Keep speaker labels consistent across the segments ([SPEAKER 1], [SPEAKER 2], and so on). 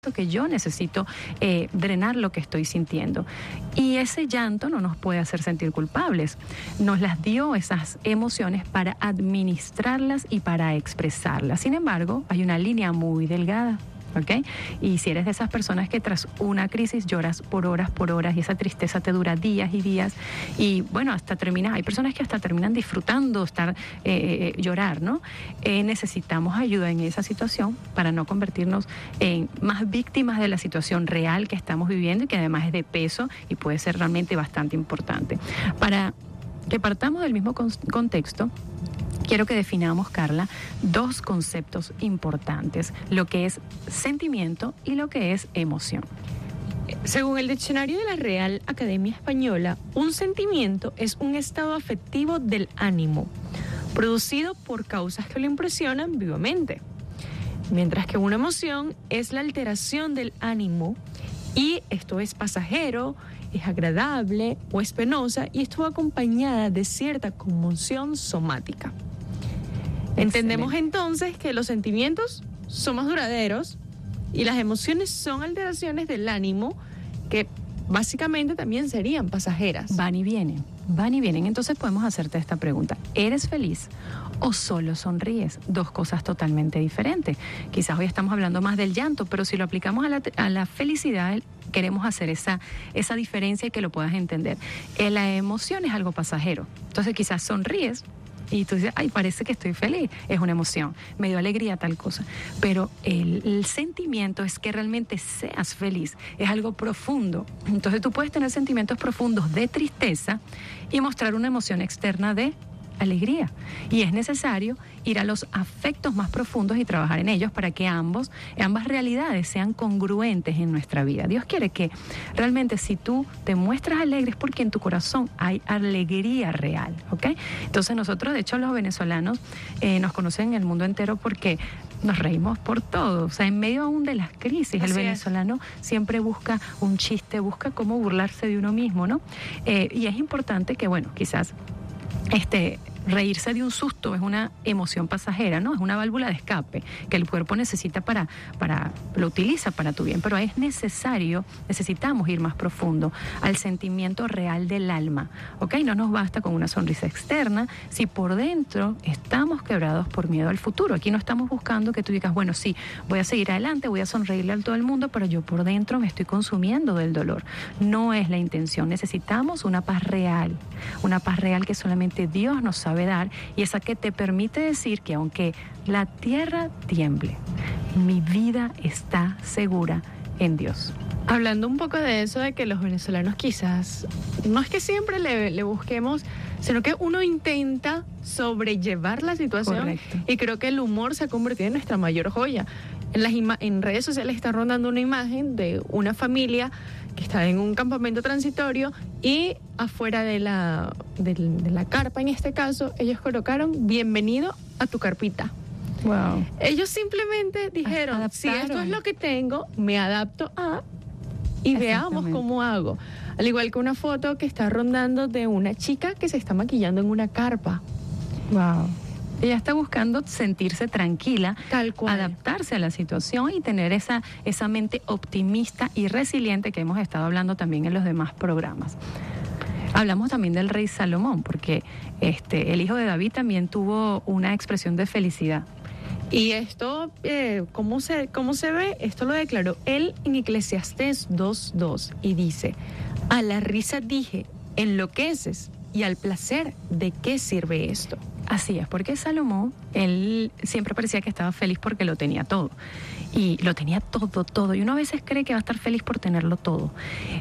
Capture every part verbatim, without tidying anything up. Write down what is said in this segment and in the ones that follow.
[SPEAKER 1] que yo necesito eh, drenar lo que estoy sintiendo. Y ese llanto no nos puede hacer sentir culpables. Nos las dio esas emociones para administrarlas y para expresarlas. Sin embargo, hay una línea muy delgada. ¿Ok? Y si eres de esas personas que tras una crisis lloras por horas, por horas, y esa tristeza te dura días y días, y bueno, hasta terminas, hay personas que hasta terminan disfrutando estar, eh, llorar, ¿no? Eh, necesitamos ayuda en esa situación para no convertirnos en más víctimas de la situación real que estamos viviendo y que además es de peso y puede ser realmente bastante importante. Para que partamos del mismo con- contexto, quiero que definamos, Carla, dos conceptos importantes, lo que es sentimiento y lo que es emoción.
[SPEAKER 2] Según el diccionario de la Real Academia Española, un sentimiento es un estado afectivo del ánimo, producido por causas que lo impresionan vivamente, mientras que una emoción es la alteración del ánimo y esto es pasajero, es agradable o es penosa y estuvo acompañada de cierta conmoción somática. Entendemos entonces que los sentimientos son más duraderos y las emociones son alteraciones del ánimo que básicamente también serían pasajeras.
[SPEAKER 1] Van y vienen, van y vienen. Entonces podemos hacerte esta pregunta. ¿Eres feliz o solo sonríes? Dos cosas totalmente diferentes. Quizás hoy estamos hablando más del llanto, pero si lo aplicamos a la, a la felicidad, queremos hacer esa, esa diferencia y que lo puedas entender. Eh, la emoción es algo pasajero. Entonces quizás sonríes y tú dices, ay, parece que estoy feliz, es una emoción, me dio alegría tal cosa, pero el, el sentimiento es que realmente seas feliz, es algo profundo. Entonces tú puedes tener sentimientos profundos de tristeza y mostrar una emoción externa de alegría, y es necesario ir a los afectos más profundos y trabajar en ellos para que ambos, ambas realidades sean congruentes en nuestra vida. Dios quiere que realmente si tú te muestras alegre es porque en tu corazón hay alegría real, ¿ok? Entonces nosotros, de hecho, los venezolanos eh, nos conocen en el mundo entero porque nos reímos por todo, o sea, en medio aún de las crisis,
[SPEAKER 2] Así
[SPEAKER 1] el venezolano es. Siempre busca un chiste, busca cómo burlarse de uno mismo, ¿no? Eh, y es importante que, bueno, quizás este reírse de un susto es una emoción pasajera, ¿no? Es una válvula de escape que el cuerpo necesita para, para, lo utiliza para tu bien, pero es necesario, necesitamos ir más profundo al sentimiento real del alma, ¿ok? No nos basta con una sonrisa externa si por dentro estamos quebrados por miedo al futuro. Aquí no estamos buscando que tú digas, bueno, sí, voy a seguir adelante, voy a sonreírle a todo el mundo, pero yo por dentro me estoy consumiendo del dolor. No es la intención, necesitamos una paz real, una paz real que solamente Dios nos sabe dar, y esa que te permite decir que aunque la tierra tiemble, mi vida está segura en Dios.
[SPEAKER 2] Hablando un poco de eso, de que los venezolanos quizás, no es que siempre le, le busquemos, sino que uno intenta sobrellevar la situación.
[SPEAKER 1] Correcto.
[SPEAKER 2] Y creo que el humor se ha convertido en nuestra mayor joya. En, las ima- en redes sociales está rondando una imagen de una familia que está en un campamento transitorio y afuera de la, de, de la carpa, en este caso, ellos colocaron bienvenido a tu carpita.
[SPEAKER 1] Wow.
[SPEAKER 2] Ellos simplemente dijeron, si esto es lo que tengo, me adapto a y veamos cómo hago. Al igual que una foto que está rondando de una chica que se está maquillando en una carpa.
[SPEAKER 1] Wow. Ella está buscando sentirse tranquila,
[SPEAKER 2] Tal cual.
[SPEAKER 1] adaptarse a la situación y tener esa, esa mente optimista y resiliente que hemos estado hablando también en los demás programas. Hablamos también del rey Salomón, porque este, el hijo de David también tuvo una expresión de felicidad.
[SPEAKER 2] Y esto, eh, ¿cómo se, cómo se ve? Esto lo declaró él en Eclesiastés dos dos y dice, a la risa dije, enloqueces, y al placer, ¿de qué sirve esto?
[SPEAKER 1] Así es, porque Salomón, él siempre parecía que estaba feliz porque lo tenía todo. Y lo tenía todo, todo. Y uno a veces cree que va a estar feliz por tenerlo todo.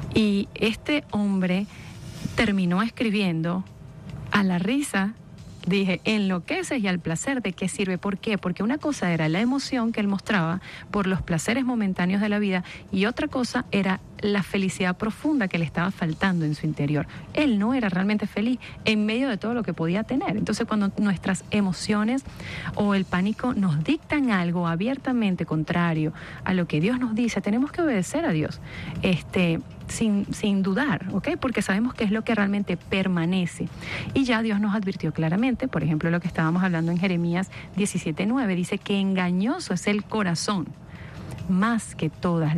[SPEAKER 1] Y este hombre terminó escribiendo, a la risa dije, enloqueces y al placer, ¿de qué sirve? ¿Por qué? Porque una cosa era la emoción que él mostraba por los placeres momentáneos de la vida y otra cosa era la felicidad profunda que le estaba faltando en su interior. Él no era realmente feliz en medio de todo lo que podía tener. Entonces, cuando nuestras emociones o el pánico nos dictan algo abiertamente contrario a lo que Dios nos dice, tenemos que obedecer a Dios, este, sin, sin dudar, ¿ok? Porque sabemos que es lo que realmente permanece. Y ya Dios nos advirtió claramente, por ejemplo, lo que estábamos hablando en Jeremías diecisiete nueve, dice que engañoso es el corazón más que todas